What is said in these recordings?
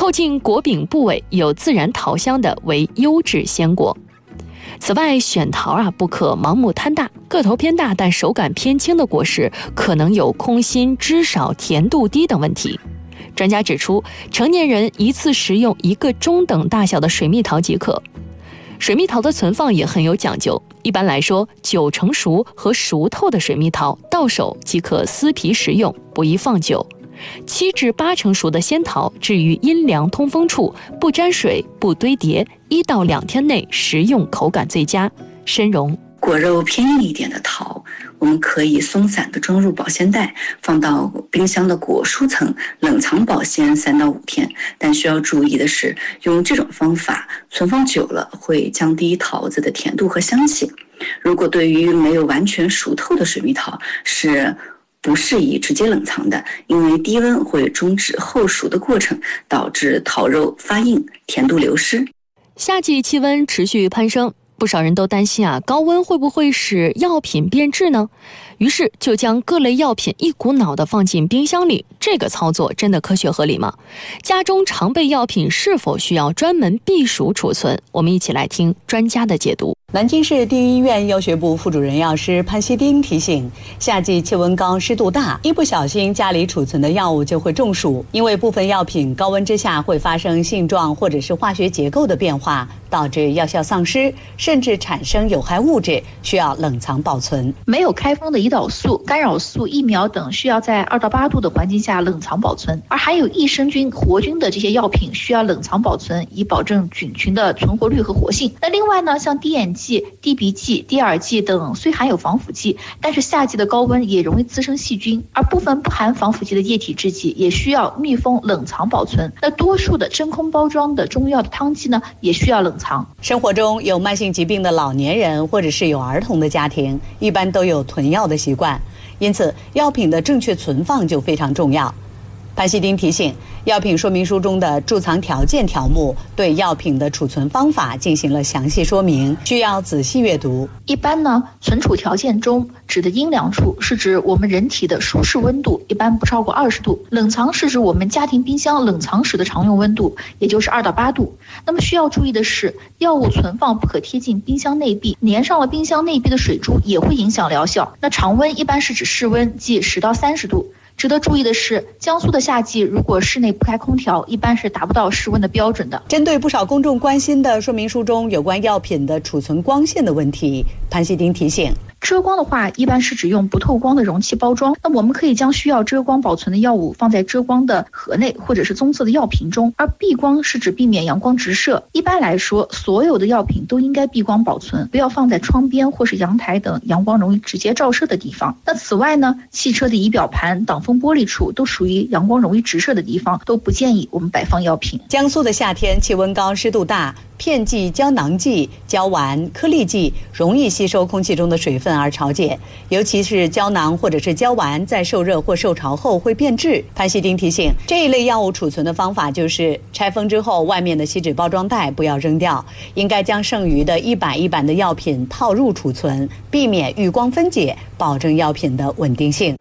后劲果柄部位有自然桃香的为优质鲜果。此外，选桃不可盲目贪大，个头偏大但手感偏轻的果实可能有空心、汁少、甜度低等问题。专家指出，成年人一次食用1个中等大小的水蜜桃即可。水蜜桃的存放也很有讲究，一般来说，9成熟和熟透的水蜜桃到手即可撕皮食用，不宜放久。7至8成熟的鲜桃置于阴凉通风处，不沾水，不堆叠，1到2天内食用口感最佳。申荣， 果肉偏硬一点的桃，我们可以松散的装入保鲜袋，放到冰箱的果蔬层冷藏保鲜3到5天。但需要注意的是，用这种方法存放久了会降低桃子的甜度和香气。如果对于没有完全熟透的水蜜桃是不适宜直接冷藏的，因为低温会终止后熟的过程，导致桃肉发硬，甜度流失。 夏季气温持续攀升，不少人都担心高温会不会使药品变质呢？于是就将各类药品一股脑地放进冰箱里，这个操作真的科学合理吗？家中常备药品是否需要专门避暑储存？我们一起来听专家的解读。 南京市第一医院药学部副主任药师潘锡丁提醒，夏季气温高、湿度大，一不小心家里储存的药物就会中暑，因为部分药品高温之下会发生性状或者是化学结构的变化，导致药效丧失，甚至产生有害物质，需要冷藏保存。 没有开封的胰岛素、干扰素、疫苗等需要在2到8度的环境下冷藏保存，而还有益生菌、活菌的这些药品需要冷藏保存，以保证菌群的存活率和活性。那另外呢，像滴眼剂、滴鼻剂、滴耳剂等虽含有防腐剂，但是夏季的高温也容易滋生细菌，而部分不含防腐剂的液体制剂也需要密封冷藏保存。那多数的真空包装的中药的汤剂呢，也需要冷藏。 生活中有慢性疾病的老年人或者是有儿童的家庭，一般都有囤药的习惯，因此药品的正确存放就非常重要。潘锡丁提醒，药品说明书中的贮藏条件条目对药品的储存方法进行了详细说明，需要仔细阅读。 一般呢，存储条件中指的阴凉处是指我们人体的舒适温度，一般不超过20度；冷藏是指我们家庭冰箱冷藏时的常用温度，也就是2到8度。那么需要注意的是，药物存放不可贴近冰箱内壁，粘上了冰箱内壁的水珠也会影响疗效。那常温一般是指室温，即10到30度。值得注意的是，江苏的夏季如果室内不开空调，一般是达不到室温的标准的。 针对不少公众关心的说明书中有关药品的储存光线的问题，潘锡丁提醒， 遮光的话，一般是指用不透光的容器包装。那我们可以将需要遮光保存的药物放在遮光的盒内或者是棕色的药瓶中，而避光是指避免阳光直射。一般来说，所有的药品都应该避光保存，不要放在窗边或是阳台等阳光容易直接照射的地方。那此外呢，汽车的仪表盘、挡风玻璃处都属于阳光容易直射的地方，都不建议我们摆放药品。 江苏的夏天气温高、湿度大，片剂、胶囊剂、胶丸、颗粒剂容易吸收空气中的水分而潮解，尤其是胶囊或者是胶丸在受热或受潮后会变质。潘锡丁提醒，这一类药物储存的方法就是拆封之后，外面的锡纸包装袋不要扔掉，应该将剩余的一板一板的药品套入储存，避免遇光分解，保证药品的稳定性。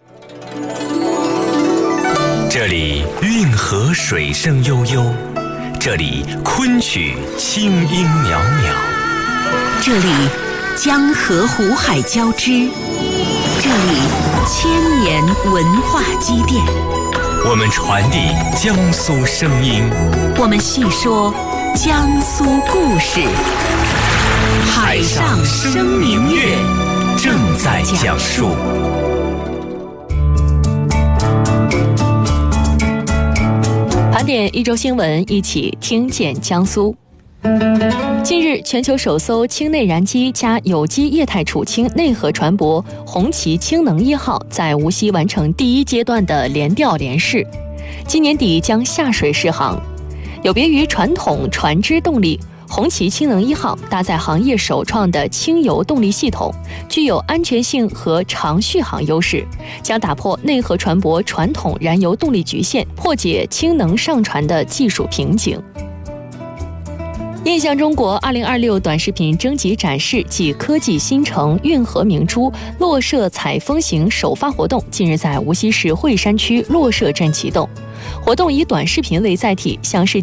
这里运河水声悠悠，这里昆曲清音袅袅， 这里江河湖海交织，这里千年文化积淀。 我们传递江苏声音， 我们细说江苏故事。海上生明月正在讲述。 盘点一周新闻，一起听见江苏。近日，全球首艘氢内燃机加有机液态储氢内河船舶红旗氢能1号在无锡完成第1阶段的联调联试，今年底将下水试航。有别于传统船只动力，红旗氢能1号搭载行业首创的氢油动力系统，具有安全性和长续航优势，将打破内河船舶传统燃油动力局限，破解氢能上船的技术瓶颈。印象中国2026短视频征集展示暨科技新城运河明珠落社采风行首发活动近日在无锡市惠山区落社镇启动。活动以短视频为载体，向世界